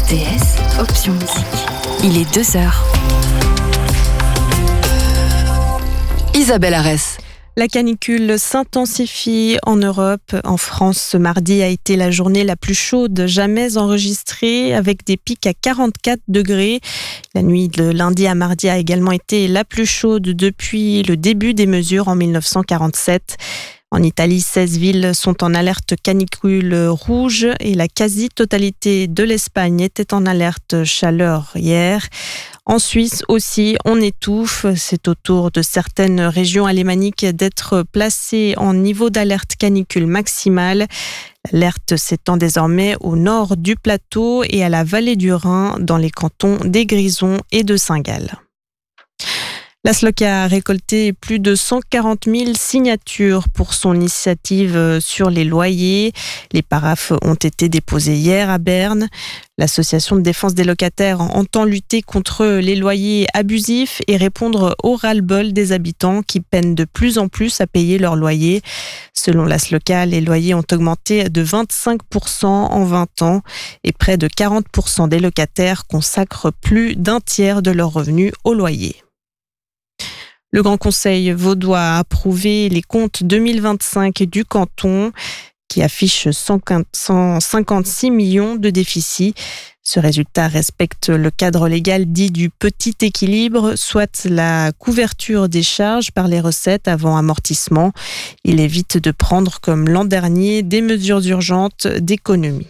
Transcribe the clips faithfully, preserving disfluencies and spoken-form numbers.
R T S, option musique. Il est deux heures. Isabelle Arès. La canicule s'intensifie en Europe. En France, ce mardi a été la journée la plus chaude jamais enregistrée, avec des pics à quarante-quatre degrés. La nuit de lundi à mardi a également été la plus chaude depuis le début des mesures en dix-neuf cent quarante-sept. En Italie, seize villes sont en alerte canicule rouge et la quasi-totalité de l'Espagne était en alerte chaleur hier. En Suisse aussi, on étouffe. C'est au tour de certaines régions alémaniques d'être placées en niveau d'alerte canicule maximale. L'alerte s'étend désormais au nord du plateau et à la vallée du Rhin, dans les cantons des Grisons et de Saint-Gall. La S L O C a récolté plus de cent quarante mille signatures pour son initiative sur les loyers. Les paraphes ont été déposés hier à Berne. L'association de défense des locataires entend lutter contre les loyers abusifs et répondre au ras-le-bol des habitants qui peinent de plus en plus à payer leur loyer. Selon la S L O C A, les loyers ont augmenté de vingt-cinq pour cent en vingt ans et près de quarante pour cent des locataires consacrent plus d'un tiers de leurs revenus au loyer. Le Grand Conseil vaudois a approuvé les comptes deux mille vingt-cinq du canton qui affiche cent cinquante-six millions de déficit. Ce résultat respecte le cadre légal dit du petit équilibre, soit la couverture des charges par les recettes avant amortissement. Il évite de prendre, comme l'an dernier, des mesures urgentes d'économie.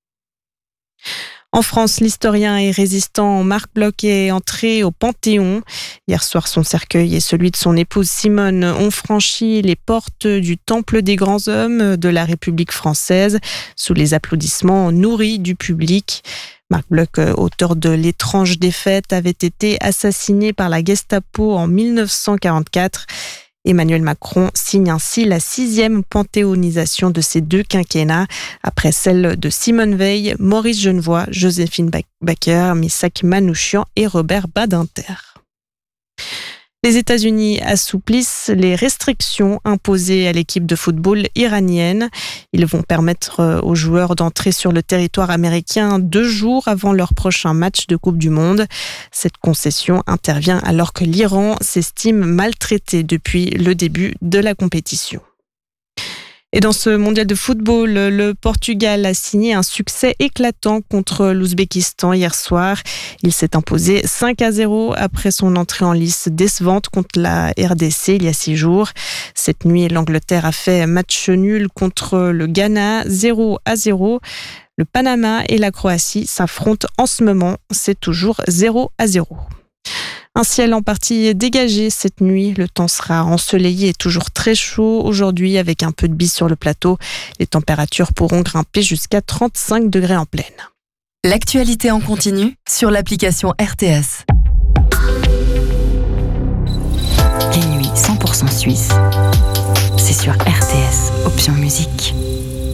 En France, l'historien et résistant Marc Bloch est entré au Panthéon. Hier soir, son cercueil et celui de son épouse Simone ont franchi les portes du Temple des grands hommes de la République française sous les applaudissements nourris du public. Marc Bloch, auteur de L'étrange défaite, avait été assassiné par la Gestapo en dix-neuf cent quarante-quatre. Emmanuel Macron signe ainsi la sixième panthéonisation de ces deux quinquennats, après celle de Simone Veil, Maurice Genevoix, Joséphine Baker, Missak Manouchian et Robert Badinter. Les États-Unis assouplissent les restrictions imposées à l'équipe de football iranienne. Ils vont permettre aux joueurs d'entrer sur le territoire américain deux jours avant leur prochain match de Coupe du Monde. Cette concession intervient alors que l'Iran s'estime maltraité depuis le début de la compétition. Et dans ce mondial de football, le Portugal a signé un succès éclatant contre l'Ouzbékistan hier soir. Il s'est imposé cinq à zéro après son entrée en lice décevante contre la R D C il y a six jours. Cette nuit, l'Angleterre a fait match nul contre le Ghana, zéro à zéro. Le Panama et la Croatie s'affrontent en ce moment. C'est toujours zéro à zéro. Un ciel en partie dégagé cette nuit. Le temps sera ensoleillé et toujours très chaud aujourd'hui avec un peu de bise sur le plateau. Les températures pourront grimper jusqu'à trente-cinq degrés en pleine. L'actualité en continu sur l'application R T S. Les nuits cent pour cent suisses.